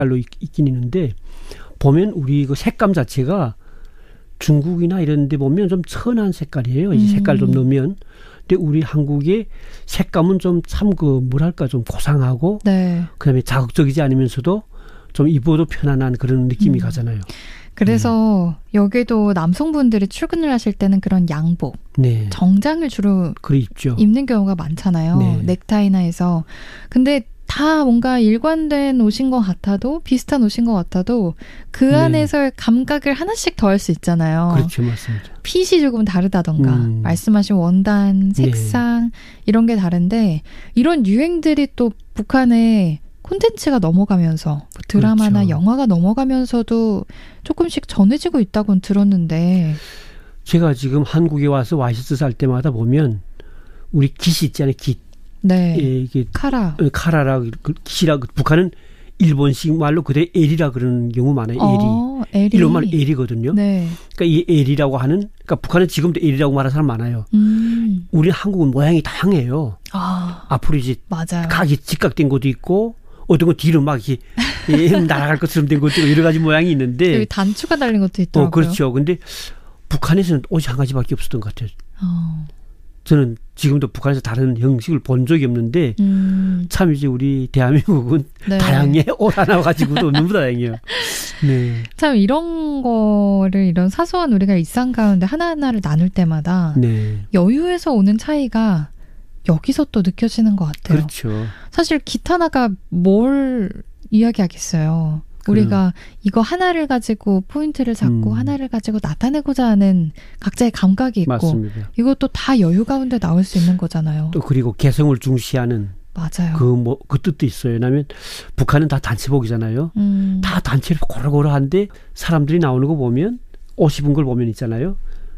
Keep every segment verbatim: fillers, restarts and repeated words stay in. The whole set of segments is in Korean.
색깔로 있, 있긴 있는데 보면 우리 그 색감 자체가 중국이나 이런 데 보면 좀 천한 색깔이에요. 이 색깔 좀 넣으면. 근데 우리 한국의 색감은 좀 참 그 뭐랄까 좀 고상하고 네. 그다음에 자극적이지 않으면서도 좀 입어도 편안한 그런 느낌이 음. 가잖아요. 그래서 음. 여기도 남성분들이 출근을 하실 때는 그런 양복, 네. 정장을 주로 그래 입죠. 입는 경우가 많잖아요. 네. 넥타이나 해서. 근데 다 뭔가 일관된 옷인 것 같아도 비슷한 옷인 것 같아도 그 네. 안에서의 감각을 하나씩 더할 수 있잖아요. 그렇죠. 맞습니다. 핏이 조금 다르다던가 음. 말씀하신 원단, 색상 네. 이런 게 다른데 이런 유행들이 또 북한에 콘텐츠가 넘어가면서 드라마나 그렇죠. 영화가 넘어가면서도 조금씩 전해지고 있다고는 들었는데 제가 지금 한국에 와서 와이셔츠 살 때마다 보면 우리 깃이 있잖아요. 깃. 네. 예, 이게 카라. 카라라 깃이라 북한은 일본식 말로 그대 엘이라 그러는 경우 많아요. 어, 엘이. 엘이. 일본 말 엘이거든요. 네. 그러니까 이 엘이라고 하는 그러니까 북한은 지금도 엘이라고 말하는 사람 많아요. 음. 우리 한국은 모양이 다양해요. 아. 앞으로 이제 맞아요. 각이 직각된 것도 있고 어떤 건 뒤로 막 이렇게 예, 날아갈 것처럼 된 것도 있고 여러 가지 모양이 있는데 여기 단추가 달린 것도 있더라고요. 어, 그렇죠. 근데 북한에서는 옷이 한 가지밖에 없었던 것 같아요. 어. 저는 지금도 북한에서 다른 형식을 본 적이 없는데 음. 참 이제 우리 대한민국은 네. 다양해. 옷 하나 가지고도 너무 다양해요. 네. 참 이런 거를 이런 사소한 우리가 일상 가운데 하나하나를 나눌 때마다 네. 여유에서 오는 차이가 여기서 또 느껴지는 것 같아요. 그렇죠. 사실 기타나가 뭘 이야기하겠어요. 우리가 이거 하나를 가지고 포인트를 잡고 음. 하나를 가지고 나타내고자 하는 각자의 감각이 있고 맞습니다. 이것도 다 여유 가운데 나올 수 있는 거잖아요. 또 그리고 개성을 중시하는 맞아요. 그 뭐 그 뜻도 있어요. 왜냐하면 북한은 다 단체복이잖아요. 음. 다 단체로 고루고루한데 사람들이 나오는 거 보면 옷 입은 걸 보면 있잖아요.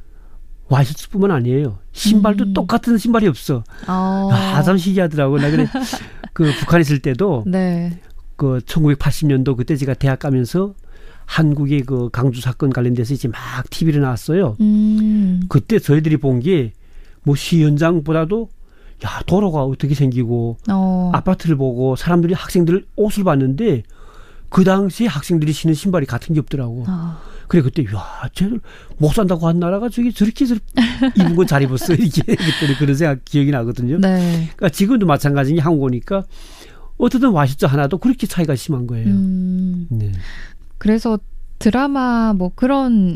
와이셔츠뿐만 아니에요. 신발도 음. 똑같은 신발이 없어. 어. 아, 참 신기하더라고. 나 그래 그 북한에 있을 때도 네. 그 천구백팔십 년도 그때 제가 대학 가면서 한국의 그 강주 사건 관련돼서 이제 막 티비로 나왔어요. 음. 그때 저희들이 본 게 뭐 시현장보다도 야 도로가 어떻게 생기고 어. 아파트를 보고 사람들이 학생들 옷을 봤는데 그 당시에 학생들이 신는 신발이 같은 게 없더라고. 어. 그래 그때 야 쟤들 못 산다고 한 나라가 저기 저렇게 저렇게 입은 건 잘 입었어 이렇게 그때 그런 생각 기억이 나거든요. 네. 그러니까 지금도 마찬가지인 게 한국 오니까 어떻든 와이셔츠 하나도 그렇게 차이가 심한 거예요. 음. 네. 그래서 드라마 뭐 그런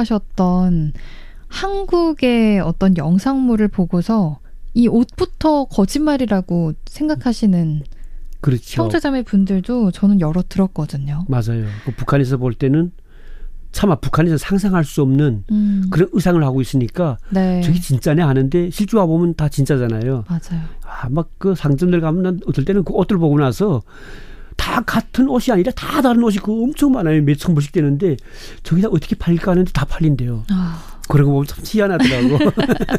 접하셨던 한국의 어떤 영상물을 보고서 이 옷부터 거짓말이라고 생각하시는 그렇죠. 형제자매 분들도 저는 여러 들었거든요. 맞아요. 그 북한에서 볼 때는 차마 북한에서 상상할 수 없는 음. 그런 의상을 하고 있으니까 네. 저게 진짜네 하는데 실제 와 보면 다 진짜잖아요. 맞아요. 아, 막 그 상점들 가면 난 어떨 때는 그 옷들 보고 나서 다 같은 옷이 아니라 다 다른 옷이 그 엄청 많아요. 몇 천 불씩 되는데 저기다 어떻게 팔릴까 하는데 다 팔린대요. 아. 그런 거 보면 참 희한하더라고.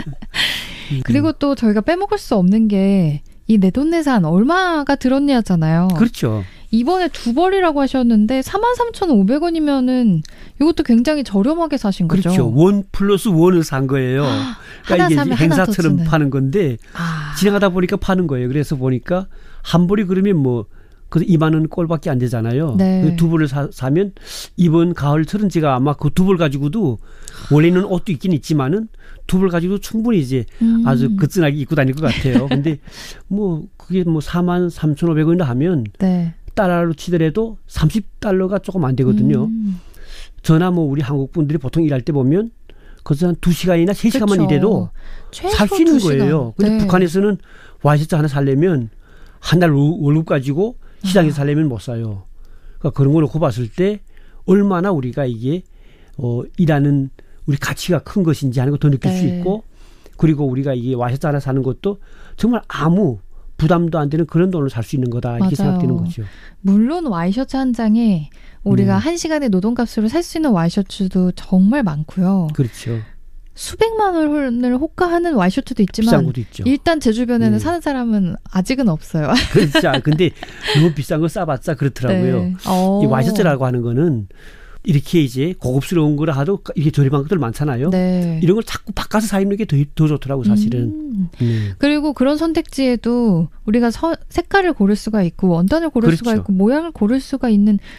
그리고 또 저희가 빼먹을 수 없는 게 이 내돈내산 얼마가 들었냐잖아요. 그렇죠. 이번에 두 벌이라고 하셨는데 사만 삼천오백 원이면은 이것도 굉장히 저렴하게 사신 거죠. 그렇죠. 원 플러스 원을 산 거예요. 아, 그러니까 하나 이게 사면 행사처럼 하나 더 주는. 파는 건데 아. 지나가다 보니까 파는 거예요. 그래서 보니까 한 벌이 그러면 뭐 그 이만 원 꼴밖에 안 되잖아요. 네. 두 벌을 사, 사면 이번 가을철은 제가 아마 그 두 벌 가지고도 원래는 옷도 있긴 있지만은 두 벌 가지고 충분히 이제 음. 아주 거뜬하게 입고 다닐 것 같아요. 근데 뭐 그게 뭐 사만 삼천오백 원이나 하면 네. 달러로 치더라도 삼십 달러가 조금 안 되거든요. 음. 저나 뭐 우리 한국 분들이 보통 일할 때 보면 거기서 한 두 시간이나 세 시간만 그렇죠. 일해도 최소 살 수 있는 두 시간. 거예요. 근데 네. 북한에서는 와이셔츠 하나 살려면 한 달 월급 가지고 시장에서 살려면 못 사요. 그러니까 그런 걸 놓고 봤을 때 얼마나 우리가 이게 어, 일하는 우리 가치가 큰 것인지 하는 거 더 느낄 네. 수 있고 그리고 우리가 이게 와이셔츠 하나 사는 것도 정말 아무 부담도 안 되는 그런 돈을 살 수 있는 거다 이렇게 맞아요. 생각되는 거죠. 물론 와이셔츠 한 장에 우리가 네. 한 시간의 노동값으로 살 수 있는 와이셔츠도 정말 많고요. 그렇죠. 수백만 원을 호가하는 와이셔츠도 비싼 있지만 것도 있죠. 일단 제 주변에는 네. 사는 사람은 아직은 없어요. 그렇죠. 근데 너무 비싼 거 싸봤자 그렇더라고요. 네. 어. 이 와이셔츠라고 하는 거는 이렇게 이제 고급스러운 거라 하도 이렇게 저렴한 것들 많잖아요. 네. 이런 걸 자꾸 바꿔서 사 입는 게 더 더 좋더라고 사실은. 음. 네. 그리고 그런 선택지에도 우리가 서, 색깔을 고를 수가 있고 원단을 고를 그렇죠. 수가 있고 모양을 고를 수가 있는